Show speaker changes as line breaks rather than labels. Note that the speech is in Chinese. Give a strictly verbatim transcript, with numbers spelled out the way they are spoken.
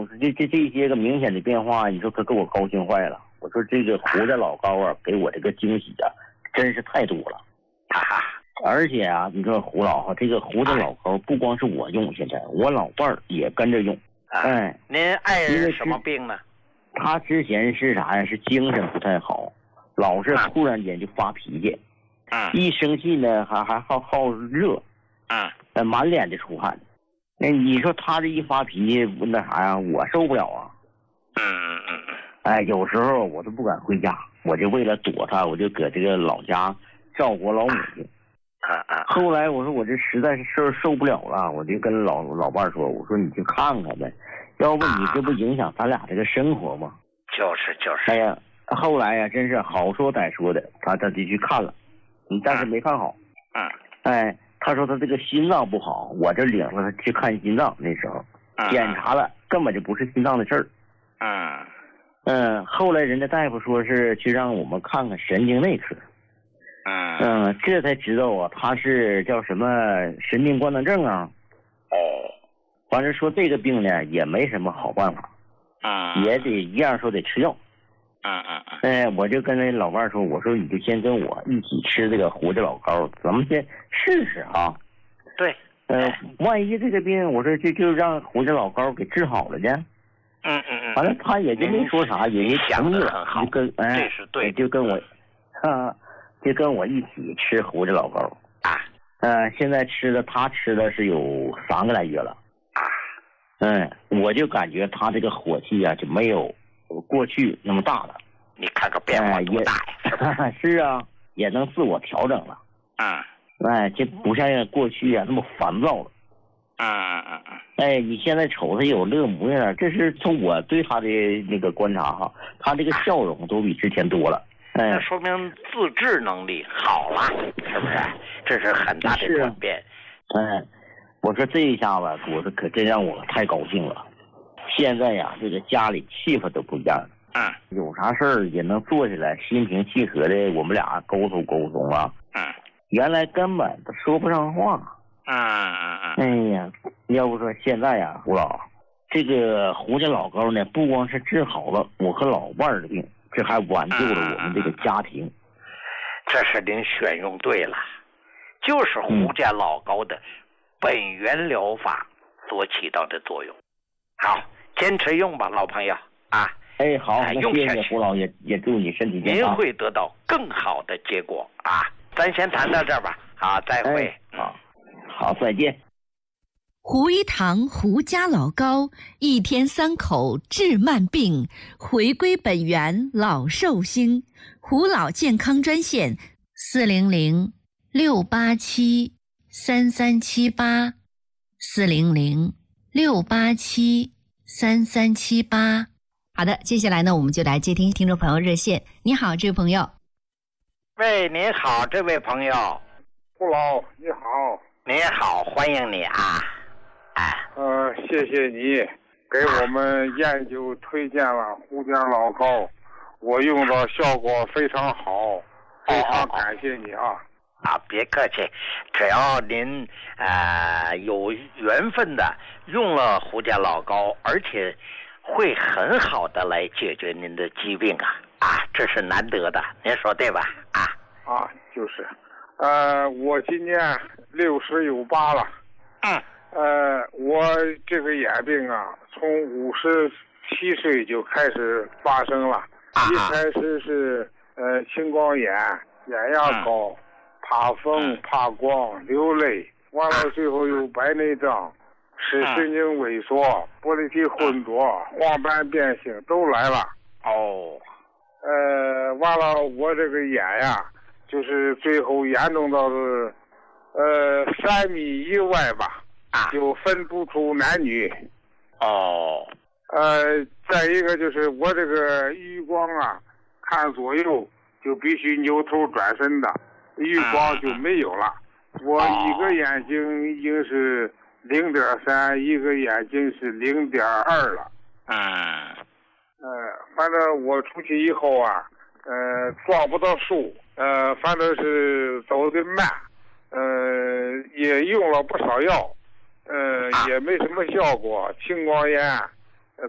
我说这这这些个明显的变化，你说可给我高兴坏了。我说这个胡家老高啊，给我这个惊喜啊，真是太多了。而且啊，你说胡老哈，这个胡家老高不光是我用，现在我老伴儿也跟着用。哎，
您爱人什么病呢？
他之前是啥呀？是精神不太好，老是突然间就发脾气。
嗯，
一生气呢，还还好好热。嗯，满脸的出汗。那你说他这一发脾气，那啥呀？我受不了啊。
嗯嗯嗯嗯。
哎，有时候我都不敢回家，我就为了躲他，我就搁这个老家照顾老母亲。
啊啊！
后来我说我这实在是受受不了了，我就跟老老伴说，我说你去看看呗，要不你这不影响咱俩这个生活吗？
就是就是。
哎呀，后来呀，真是好说歹说的，他他就去看了，但是没看好。
嗯。
哎，他说他这个心脏不好，我这领着他去看心脏，那时候检查了，根本就不是心脏的事儿。
嗯。
嗯，后来人家大夫说是去让我们看看神经内科。
嗯
嗯，这才知道啊，他是叫什么神经官能症啊。
哦，
反正说这个病呢也没什么好办法，
嗯，
也得一样说得吃药。
嗯嗯嗯。
哎，我就跟那老伴说，我说你就先跟我一起吃这个胡家老高，咱们先试试啊。
对。
呃，万一这个病，我说就就让胡家老高给治好了呢。
嗯嗯嗯。
完了，他也就没说啥，也就同意了，就跟哎，
这是对，
就跟我，啊。就跟我一起吃胡家老高
啊，
呃，现在吃的他吃的是有三个来月了
啊，
嗯，我就感觉他这个火气啊就没有过去那么大了。
你看看变化多大呀！
哎、是, 是啊，也能自我调整了。
嗯，
哎，这不像过去啊那么烦躁了。
嗯嗯嗯嗯。
哎，你现在瞅他有乐模样，这是从我对他的那个观察哈，他这个笑容都比之前多了。
那说明自制能力好了，是不是？这是很大的转变。
哎，我说这一下子，我说可真让我太高兴了。现在呀，这个家里气氛都不一样了。
嗯。
有啥事儿也能坐下来，心平气和的，我们俩沟通沟通啊。
嗯。
原来根本都说不上话。
嗯嗯嗯。
哎呀，要不说现在呀，胡老，这个胡家老高呢，不光是治好了我和老伴儿的病。这还挽救了我们这个家庭，
嗯、这是您选用对了，就是胡家老高的本源疗法所起到的作用。好，坚持用吧，老朋友啊！
哎，好，那
用
谢谢胡老，也也祝你身体健康。
您会得到更好的结果啊！咱先谈到这儿吧，好，再会。
哎、好，好，再见。
胡一堂胡家老高，一天三口治慢病，回归本源老寿星。胡老健康专线四零零六八七三三七八四零零六八七三三七八。好的，接下来呢，我们就来接听听众朋友热线。你好，这位朋友。
喂，您好，这位朋友。
胡老，你好。
你好，欢迎你啊。哎，
呃，谢谢你给我们研究推荐了胡家老高，我用的效果非常好，非常感谢你啊！
啊，别客气，只要您呃有缘分的用了胡家老高，而且会很好的来解决您的疾病啊啊，这是难得的，您说对吧？啊
啊，就是，呃，我今年六十有八了，
嗯。
呃，我这个眼病啊，从五十七岁就开始发生了。
啊、
一开始是呃青光眼、眼压高、嗯、怕风、怕光、流泪，完了最后又白内障、视神经萎缩、玻璃体混浊、黄斑变性都来了。
哦，
呃，完了我这个眼呀，就是最后严重到是呃三米以外吧。就分不出男女。
哦，
呃，再一个就是我这个余光啊，看左右就必须扭头转身的，余光就没有了。我一个眼睛已经是零点三，一个眼睛是零点二了。
嗯。
呃，反正我出去以后啊，呃，撞不到树，呃，反正是走得慢，呃，也用了不少药。呃，也没什么效果，青光眼